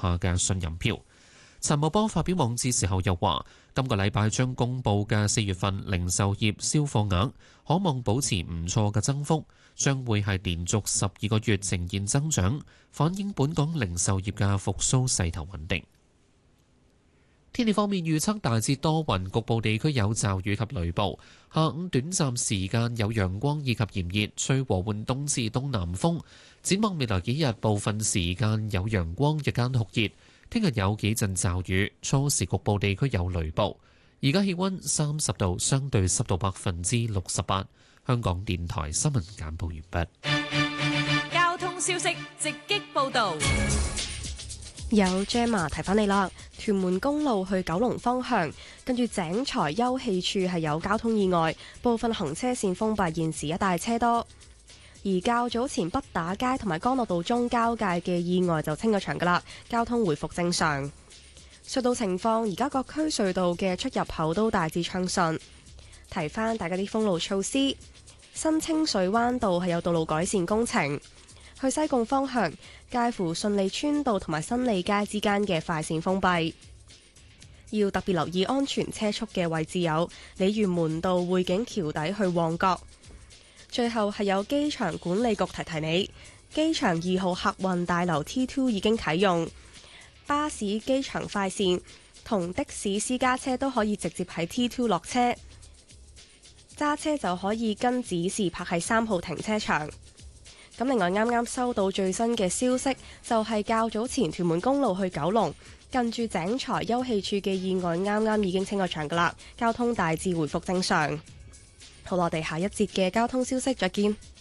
下嘅信任票。陳茂波發表網誌時候又話，今個禮拜將公佈嘅4月份零售業銷貨額可望保持唔錯嘅增幅，將會係連續12個月呈現增長，反映本港零售業嘅復甦勢頭穩定。天氣方面預測大致多雲，局部地區有驟雨及雷暴。下午短暫時間有陽光以及炎熱，吹和緩東至東南風。展望未來幾日，部分時間有陽光，日間酷熱。聽日有幾陣驟雨，初時局部地區有雷暴。而家氣溫30度，相對濕度68%。香港電台新聞簡報完畢。交通消息直擊報導。 有 Gemma 提返你啦，屯門公路去九龍方向，跟住井財休憩處係有交通意外，部分行車線封閉，現時一帶車多。而較早前北打街同埋干諾道中交界嘅意外就清咗場噶啦，交通回復正常。隧道情況，而家各區隧道嘅出入口都大致暢順。提翻大家啲封路措施，新清水灣道係有道路改善工程。去西貢方向，介乎順利村道同埋新利街之間嘅快線封閉，要特別留意安全車速嘅位置有鯉魚門道匯景橋底去旺角。最後係有機場管理局提提你，機場2號客運大樓 T2 已經啟用，巴士機場快線同的士私家車都可以直接喺 T2 落車，揸車就可以跟指示泊喺3號停車場。咁另外啱啱收到最新嘅消息，就係較早前屯門公路去九龍近住井財休憩處嘅意外啱啱已經清咗場噶啦，交通大致回復正常。好，我哋下一節嘅交通消息再見。